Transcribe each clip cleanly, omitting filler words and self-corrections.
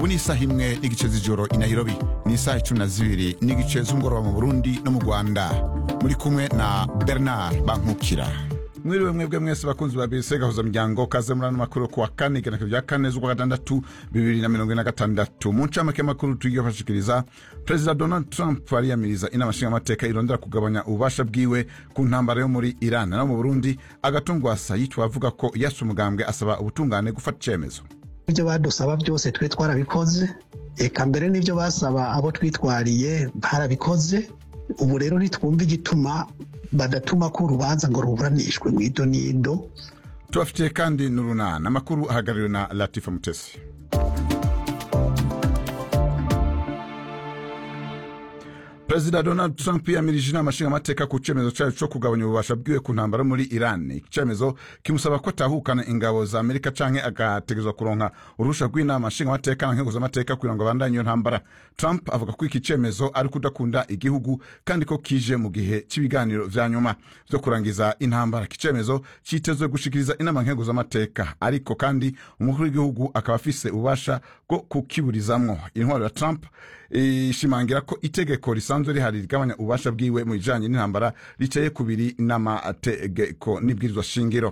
ubu ni isaha imwe n'igice z'ijoro i Nairobi, ni isaha 12 n'igice z'umugoroba mu Burundi no mu Rwanda. Muri kumwe na Bernard Bankukira. Mwiriwe mwebwe mwese bakunzi ba BBC gahuza miryango kaze murano makuru kwa kane igenekerezo rya kane z'ukwa gatandatu 2026. Mu ncamake makuru tugiye bashikiriza President Donald Trump ariyamiriza inama nshingamateka irondera kugabanya ububasha bwiwe ku ntambara yo muri Iran no mu Burundi, agatungwasa yitwa avuga ko yashe umugambwe asaba ubutungane gufata icemezo. Ibyo badusaba byose twe twarabikoze, eka mbere n'ibyo basaba abo twitwariye barabikoze. Ubu rero nitwumva igituma badatuma ko urubanza ngo ruburanishwe mu idonido. Tubafitiye kandi n'urunana amakuru ahagarariwe na Latifa Mutesi. President Donald Trump yamirije inama nshingamateka ku cemezo cyayo cyo kugabanya ububasha bwiwe ku ntambara muri Iran. Icemezo kimusaba ko atahukana ingabo za Amerika canke agategezwa kuronka urusha rw'inama nshingamateka nk'ingo z'amateka kugira ngo abandanye iyo ntambara. Trump avuga ko iki cemezo ari kudakunda igihugu kandi ko kije mu gihe cy'ibiganiro vya nyuma byo kurangiza intambara. Icemezo citezwe gushikiriza inama nk'ingo z'amateka, ariko kandi umukuru w'igihugu akaba afise ububasha bwo kukiburizamwo. Intwaro ya Trump ishimangira ko itegeko risanzwe rihari rigabanya ububasha bwiwe mu bijanye n'intambara riceye kubiri n'amategeko n'ibwirizwa shingiro.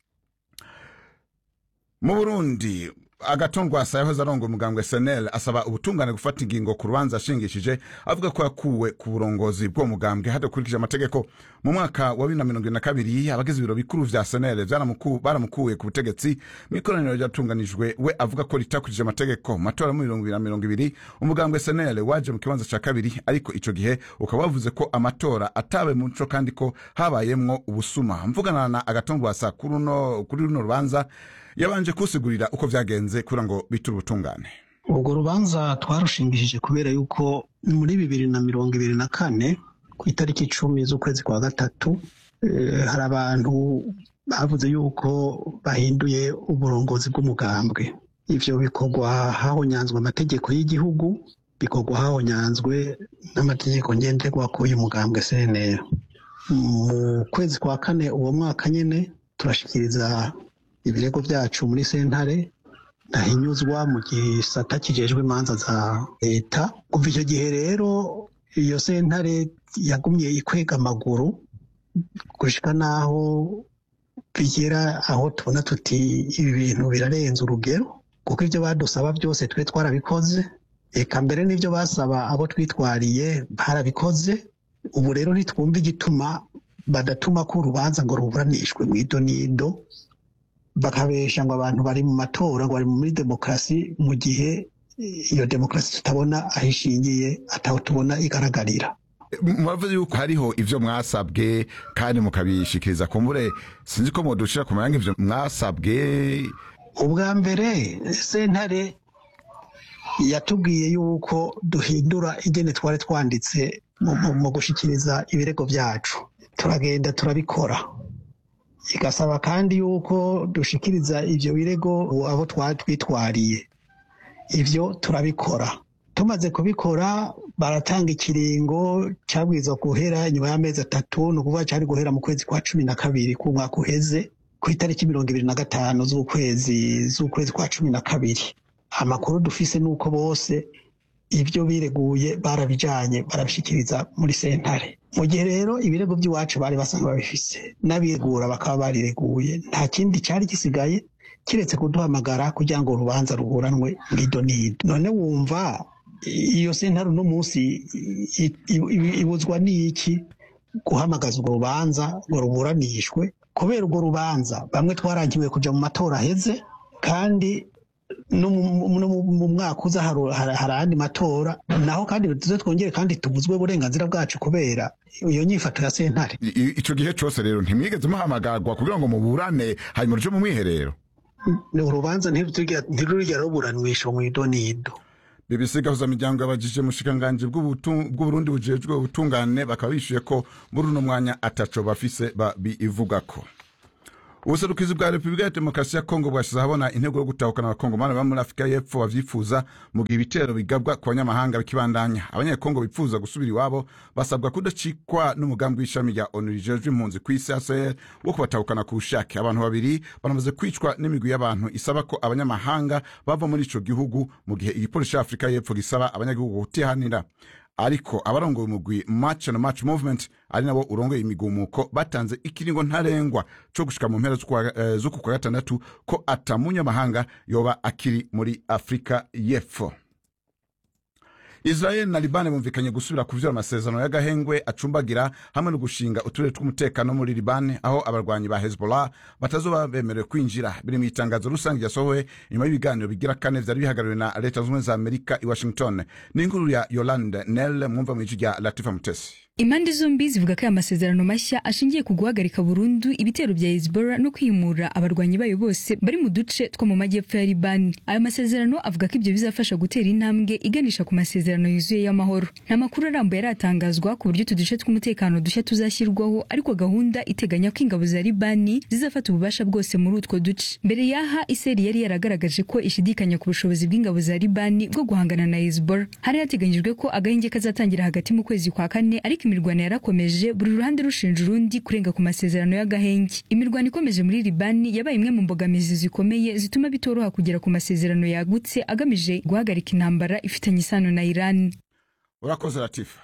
Mu Burundi, agatongwasa yahoze arongoye umugambwe SNL asaba ubutungane gufata ingingo ku rubanza ashingishije, avuga ko yakuwe ku burongozi bwo mugambwe hadakurikije amategeko. Mu mwaka wa 2022 abagize ibiro bikuru vya SNL baramukuye ku butegetsi mu ikoraniro ryatunganijwe, we avuga ko ritakurikije amategeko. Matora mu 2020 umugambwe SNL waje mu kibanza ca kabiri, ariko ico gihe ukaba wavuze ko amatora atabe mu nco kandi ko habayemwo ubusuma. Mvugana na agatongwasa kuri runo rubanza yabanje kusigurira uko vyagenze kugira ngo biture ubutungane. Ubwo rubanza twarushingishije kubera yuko muri 2024 ku itariki 10 z'ukwezi kwa gatatu hari abantu bavuze yuko bahinduye uburongozi bw'umugambwe. Ivyo bikorwa hahonyanzwe amategeko y'igihugu, bikorwa hahonyanzwe n'amategeko ngenderwako uyu mugambwe SNL. Mu kwezi kwa kane uwo mwaka nyene turashikiriza ibirego byacu muri sentare ndahinyuzwa mu gisata kijejwe imanza za leta. Kuva icyo gihe rero iyo sentare yagumye ikwega amaguru gushika naho bigera aho tubona tuti ibi bintu birarenze urugero, kuko ibyo badusaba byose twe twarabikoze, eka mbere n'ibyo basaba abo twitwariye barabikoze. Ubu rero nitwumva igituma badatuma ko urubanza ngo ruburanishwe mu idonido, bakabesha ngo abantu bari mu matora ngo bari muri demokrasi, mu gihe iyo demokrasi tutabona aho ishingiye, ataho tubona igaragarira. Mwavuze yuko hariho ivyo mwasabwe kandi mukabishikiriza kumbure, sinzi ko modushira ku mayanga ivyo mwasabwe. Ubwa mbere sentare yatubwiye yuko duhindura ingene twari twanditse mu gushikiriza ibirego byacu. Turagenda turabikora, igasaba kandi yuko dushikiriza ivyo birego abo twitwariye. Ivyo turabikora. Tumaze kubikora baratanga ikiringo cyabwirizwa guhera nyuma y'amezi 3, no kuvuga cyari guhera mu kwezi kwa 12 ku mwaka uheze ku itariki 25 z'ukwezi kwa 12. Amakuru dufise nuko bose ibyo bireguye barabijanye barabishikiriza muri sentare. Mu gihe rero ibirego by'iwacu bari basanga babifise n'abigura bakaba barireguye, nta kindi cyari gisigaye kiretse kuduhamagara kugira ngo urubanza ruburanwe ngidonido. None wumva iyo sentare no munsi ibuzwa n'iki guhamagaza urwo rubanza ngo ruburanishwe? Kubera urwo rubanza bamwe twarangiwe kuja mu matora heze, kandi no mu mwaka uza hari andi matora naho, kandi tuze twongere kandi tubuzwe uburenganzira bwacu kubera iyo nyifato ya sentare. Ico gihe cyose rero ntimwigeze muhamagagwa kugira ngo muburane hanyuma ruje mu mwiherero? Urubanza ntirurigera ruburanishwa mu idonido. BBC gahuza miryango yabajije mushikanganje bw'Uburundi bujejwe ubutungane, bakaba bishuye ko muri uno mwanya ataco bafise bivugako. ubuserukizi bwa Repubulika ya Demokarasi ya Kongo bwashize ahabona intego yo gutahukana abakongomani ba muri Afurika y'Epfo bavyifuza mu gihe ibitero bigabwa ku banyamahanga bikibandanya. Abanyekongo bipfuza gusubira iwabo basabwa kudacikwa n'umugambi w'ishami rya ONU rijejwe impunzi kw'isi ACR wo kubatahukana ku bushake. Abantu babiri baramaze kwicwa n'imigwi y'abantu isaba ko abanyamahanga bava muri ico gihugu mu gihe igipolisi ca Afurika y'Epfo gisaba abanyagihugu kutihanira. Ariko abarongoye umugwi March and March Movement ari nabo urongoye imigumuko batanze ikiringo ntarengwa co gushika mu mpera z'uku kwa gatandatu ko atamunyamahanga yoba akiri muri Afurika y'Epfo. Israel na Liban bumvikanye gusubira kuvyura amasezerano y'agahengwe acumbagira hamwe no gushinga uturere tw'umutekano muri Liban aho abarwanyi ba Hezbollah batazoba bemerewe kwinjira. Biri mu itangazo rusange ryasohowe nyuma y'ibiganiro bigira kane vyari bihagarariwe na Leta Zunze Ubumwe za Amerika i Washington. N'inkuru ya Yolande Nel mwumva mu ijwi rya Latifa Mutesi. Impande zombi zivuga ko aya masezerano mashya ashingiye ku guhagarika burundu ibitero bya Hezbollah no kwimura abarwanyi bayo bose bari mu duce two mu majyepfo ya Liban. Aya masezerano avuga ko ibyo bizafasha gutera intambwe iganisha ku masezerano yuzuye y'amahoro. Nta makuru arambuye yaratangazwa ku buryo uduce tw'umutekano dushya tuzashyirwaho, ariko gahunda iteganya ko ingabo za Liban zizafata ububasha bwose muri utwo duce. Mbere yaha Isirayeli yari yaragaragaje ko ishidikanya ku bushobozi bw'ingabo za Liban bwo guhangana na Hezbollah. Hari hateganyijwe ko agahenge kazatangira hagati mu kwezi kwa kane, ariko imirwano yarakomeje, buri ruhande rushinja urundi kurenga ku masezerano y'agahenge. Imirwano ikomeje muri Liban yabaye imwe mu mbogamizi zikomeye zituma bitoroha kugera ku masezerano yagutse agamije guhagarika intambara ifitanye isano na Iran. Urakoze Latifa.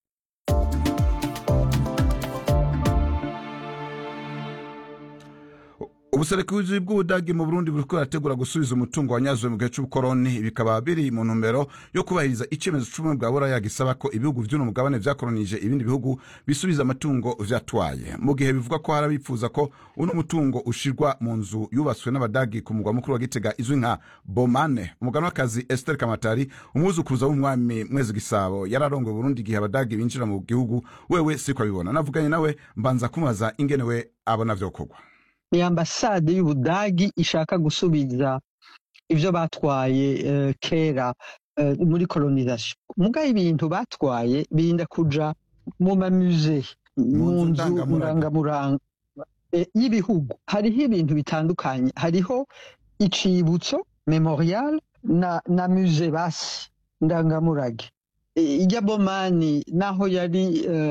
Ubuserukizi bw'Ubudagi mu Burundi buriko burategura gusubiza umutungo wanyazwe mu gihe c'ubukoroni, bikaba biri mu ntumbero yo kubahiriza icemezo c'ubumwe bwa Buraya gisaba ko ibihugu vy'uno mugabane vyakoronije ibindi bihugu bisubiza amatungo vyatwaye. Mu gihe bivuga ko harabifuza ko uno mutungo ushirwa mu nzu yubatswe n'Abadagi ku mugwa mukuru wa Gitega izwi nka Bomane. Umuganwakazi Esther Kamatari, umuzukuruza w'umwami Mwezi Gisabo, yararongoye Burundi igihe Abadagi binjira mu gihugu. Wewe siko abibona. Navuganye nawe mbanza kumubaza ingene we abona vyokorwa. Ni ambasade y'Ubudagi ishaka gusubiza ivyo batwaye kera muri colonisation. Muga ibintu batwaye birinda kuja mu mamusée, mu nzu ndangamuranga y'ibihugu. Hariho ibintu bitandukanye, hariho icibutso memorial na musée basi ndangamurage. Ijya Bomani naho yari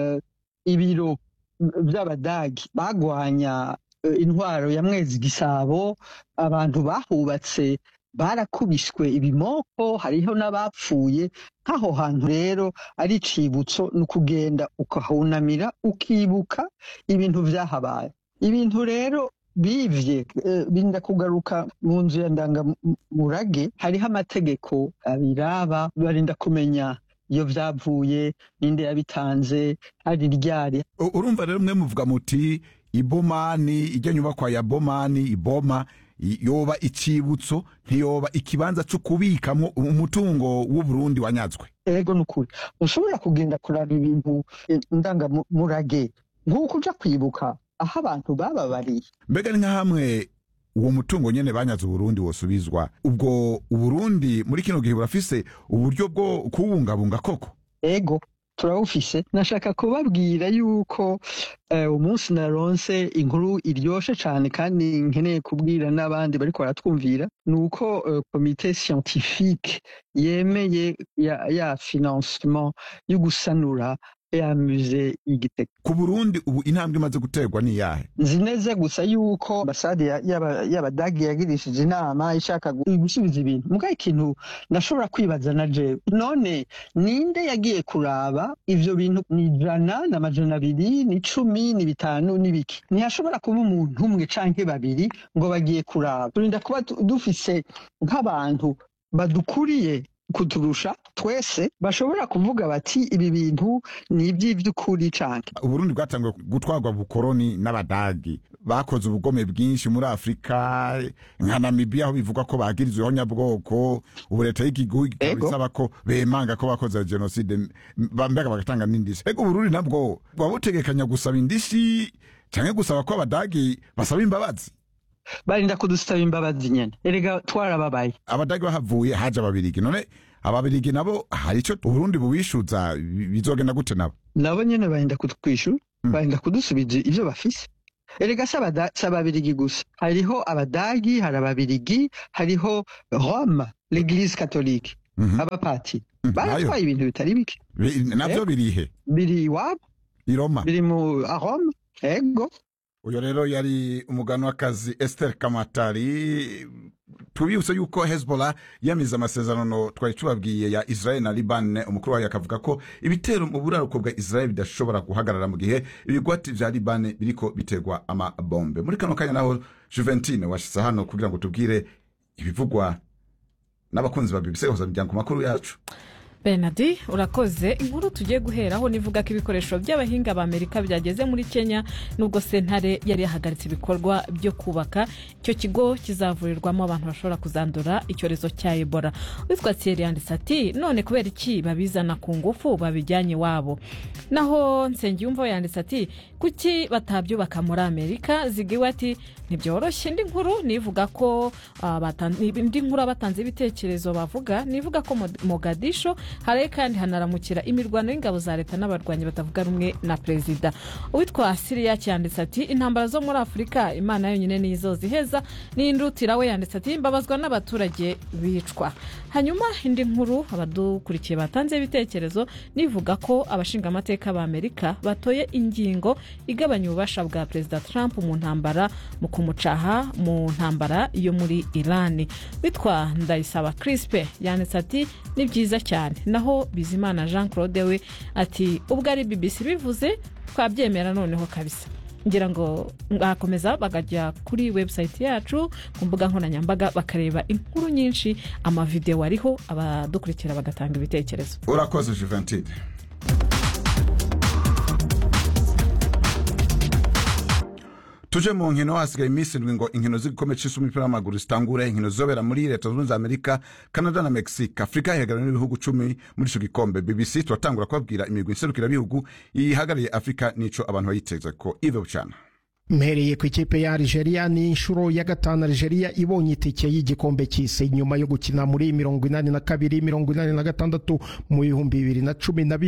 ibiro vy'Abadagi bagwanya intwaro ya Mwezi Gisabo, abantu bahubatse barakubishwe ibimoko, hariho n'abapfuye. Nk'aho hantu rero ari icibutso n'ukugenda ukahunamira ukibuka ibintu vyahabaye. Ibintu rero bivye binda kugaruka mu nzu ya ndangamurage, hariho amategeko abiraba, barinda kumenya iyo vyavuye, ninde yabitanze, hari ryari. Urumva rero mwe muvuga muti Ibomani, ijya nyubakwa ya Bomani, Iboma yoba icibutso, ntiyoba ikibanza cyo kubikamwo umutungo w'u Burundi wanyazwe. Ego nukuri ushobora kugenda kuraba ibintu ndangamurage nk'uko uja kwibuka aho abantu bababariye. Mbega ni nka hamwe uwo mutungo nyene banyaze Burundi wosubizwa, ubwo Burundi muri kino gihe burafise uburyo bwo kubungabunga koko? Ego turawufise. Nashaka kubabwira yuko umunsi naronse inkuru iryoshe cane kandi nkeneye kubwira n'abandi bariko baratwumvira, nuko komite scientifique yemeye ya financement yo gusanura ya musée y'Igitega. Ku Burundi ubu intambwe imaze guterwa ni yahe? Nzi neza gusa yuko ambasade y'Abadagi yagirishije inama ishaka gusubiza ibintu. Mugaye ikintu nashobora kwibaza na jewe, none ninde yagiye kuraba ivyo bintu? Ni 100 na 200 ni 10 ni 5 ni biki? Ntiyashobora kuba umuntu umwe canke babiri ngo bagiye kuraba. Turinda kuba dufise nk'abantu badukuriye kuturusha twese bashobora kuvuga bati ibi bintu ni iby'ukuri canke. Uburundi bwatangiye gutwarwa bukoroni n'Abadagi, bakoze ubugome bwinshi muri Afrika, nka Namibia aho bivuga ko bagirizweho nyabwoko. Ubu leta y'igihugu ikabisaba ko bemanga ko bakoze genocide, mbega bagatanga n'indishyi. Ego Burundi nabwo babutegekanya gusaba indishyi canke gusaba ko Abadagi basaba imbabazi? Barinda kudusaba imbabazi nyene. Erega twarababaye. Abadagi bahavuye haje Ababirigi. None Ababirigi nabo hari ico Burundi bubishuza, bizogenda gute nabo? Nabo nyene barinda kutwishu, barinda kudusubiza ivyo bafise. erega s'ababirigi gusa hariho abadagi hari ababirigi hariho Rome l'église catholique abapatiri baratwaye ibintu bitari bike navyo birihe biri iwabo i Roma biri mu Rome ego uyo rero yari umuganwakazi Esther Kamatari. Tubibutse yuko Hezbollah yamize amasezerano twari tubabwiye ya Israel na Liban. Umukuru wayo akavuga ko ibitero mu buraruko bwa Israel bidashobora guhagarara mu gihe ibigwati vya Liban biriko biterwa amabombe. Muri kano kanya naho Juventine washitse hano kugira ngo tubwire ibivugwa n'abakunzi ba BBC hoza miryango makuru yacu. Benadi urakoze. Inkuru tugiye guheraho nivuga ko ibikoresho by'abahinga ba Amerika byageze muri Kenya nubwo sentare yari yahagaritse ibikorwa byo kubaka icyo kigo kizavurirwamo abantu bashobora kuzandura icyorezo cya Ebola. Witwa Thierry yanditse ati none kubera iki babizana ku ngufu babijyanye wabo. Naho Nsengiyumva yanditse ati kuki batabyubaka muri Amerika. Zigiwe ati nibyoroshye. Indi nkuru nivuga ko batanze ibitekerezo bavuga nivuga ko Mogadisho hari kandi hanaramukira imirwano y'ingabo za leta n'abarwanyi batavuga rumwe na perezida. Uwitwa Syria cyanditse ati intambara zo muri Afrika Imana yonyine nizo ziheza. N'indutira we yanditse ati mbabazwa n'abaturage bicwa. Hanyuma indi nkuru abadukurikiye batanze ibitekerezo nivuga ko abashinga amateka ba Amerika batoye ingingo igabanya ububasha bwa perezida Trump mu ntambara mu kumucaha mu ntambara yo muri Iran. Witwa Ndayisaba Crispe yanditse ati ni byiza cyane. Naho Bizimana Jean Claude we ati ubwo ari BBC bivuze twabyemera noneho kabisa. Ngira ngo ngakomeza bagajya kuri website yacu ku mbuga nkoranyambaga bakareba inkuru nyinshi amavideo ariho abadukurikira bagatanga ibitekerezo. Urakoze Juventine. Tuje mu nkino hasigaye iminsi ngo inkino z'igikombe c'isi umupira w'amaguru zitangure. Inkino zobera muri Leta Zunze Ubumwe za Amerika, Canada na Mexique. Afrika ihagarariwe n'ibihugu 10 muri ico gikombe. BBC turatangura kubabwira imigwi nserukira bihugu ihagarariye Afrika nico abantu bayiteza ko Ive Bucana. Mpereye ku ikipe ya Algeria ni inshuro ya gatanu Algeria ibonye itike y'igikombe cy'isi nyuma yo gukina muri 82 86 mu 2012 na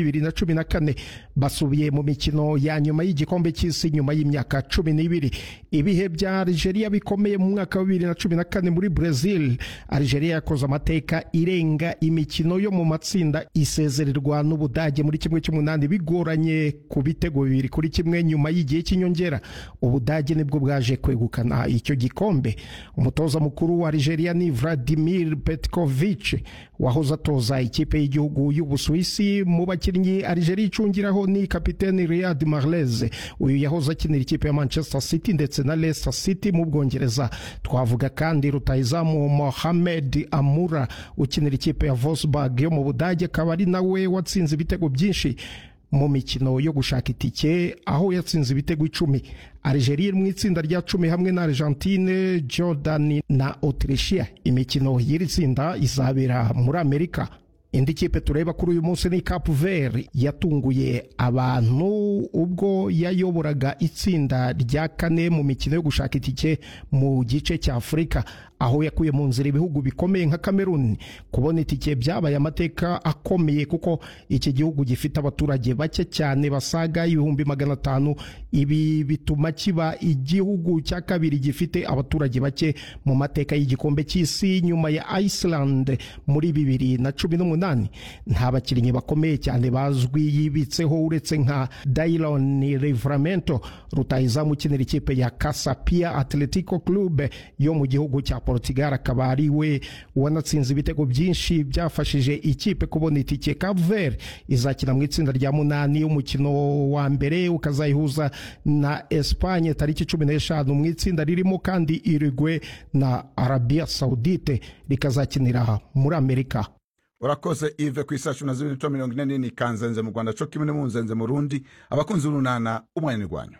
2014 basubiye mu mikino ya nyuma y'igikombe cy'isi nyuma y'imyaka 12. Ibihe bya Algeria bikomeye mu mwaka wa 2014 muri Brazil. Algeria yakoze amateka irenga imikino yo mu matsinda isezererwa n'Ubudage muri kimwe cy'umunani bigoranye ku bitego 2-1 nyuma y'igihe cy'inyongera. Ubudage nibwo bwaje kwegukana icyo gikombe. Umutoza mukuru wa Algeria ni Vladimir Petkovic wahoze atoza ikipe y'igihugu y'Ubusuwisi. Mu bakinnyi Algeria icungiraho ni kapiteni Riyad Mahrez, uyu yahoze akinira ikipe ya Manchester City ndetse na Leicester City mu Bwongereza. Twavuga kandi rutahizamu Mohamed Amoura ukinira ikipe ya Wolfsburg yo mu Budage, akaba ari nawe watsinze ibitego byinshi mu mikino yo gushaka itike aho yatsinze ibitego 10. Algeria mu itsinda rya 10 hamwe na Argentine, Jordan na Autrichia. Imikino y'iri tsinda izabera muri Amerika. Indi kipe tureba kuri uyu munsi ni Cape Verde yatunguye abantu ubwo yayoboraga itsinda rya 4 mu mikino yo gushaka itike mu gice cya Afrika, aho yakuye mu nzira ibihugu bikomeye nka Cameroon. Kubona itike byabaye amateka akomeye kuko iki gihugu gifite abaturage bake cyane basaga 500,000. Ibi bituma kiba igihugu cya kabiri gifite abaturage bake mu mateka y'igikombe cy'isi nyuma ya Iceland muri 2018. Nta bakinnyi bakomeye cyane bazwi yibitseho uretse nka Dailon Livramento rutahizamu ukinira ikipe ya Casapia Atletico Club yo mu gihugu cya Portugal, akaba ari we wanatsinze ibitego byinshi byafashije ikipe kubona itike. Cape Verde izakina mu itsinda rya 8. Umukino wa mbere ukazayihuza na Espagne tariki 15 mu itsinda ririmo kandi Uruguay na Arabia Saudite rikazakinira muri Amerika. Urakoze Ive ku isacu na 240 kanzenze mu Rwanda cyo kimwe mu nzenze mu Rundi. Abakunzi b'urunana umwanya rwanyu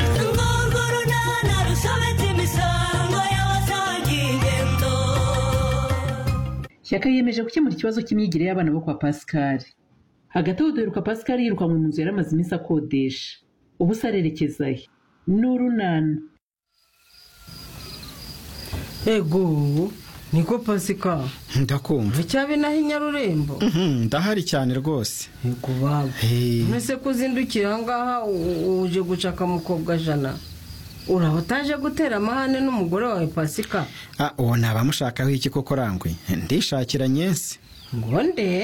Shyaka yemeje gukemura ikibazo cy'imyigire y'abana bo kwa Pascal. Hagati aho duheruka Pascal yirukanwe mu nzu yari amaze iminsi akodesha. Ubu se arerekeza he? N'urunana. Ego niko Pascal ndakumva icyabi naho Inyarurembo ndahari cyane rwose. Ego baba mwese kuzindukira ngaha uje gucaka mukobwa Jana. uraba utaje gutera amahane n'umugore wawe Pasika? Uwo nabamushakaho iki koko Rangwe? Ndishakira Nyesi. Ngo nde